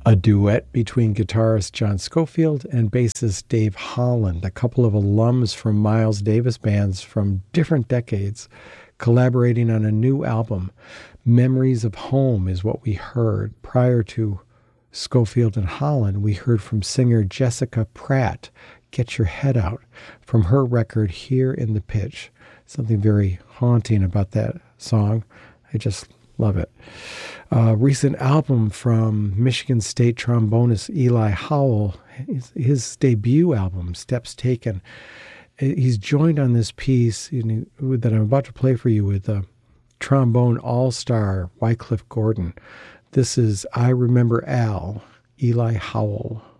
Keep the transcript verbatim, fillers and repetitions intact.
A duet between guitarist John Scofield and bassist Dave Holland, a couple of alums from Miles Davis bands from different decades, collaborating on a new album. Memories of Home is what we heard. Prior to Scofield and Holland, we heard from singer Jessica Pratt, Get Your Head Out, from her record Here in the Pitch. Something very haunting about that song. I just love it. A recent album from Michigan State trombonist Eli Howell, his, his debut album, Steps Taken. He's joined on this piece that I'm about to play for you with a trombone all-star Wycliffe Gordon. This is I Remember Al, Eli Howell.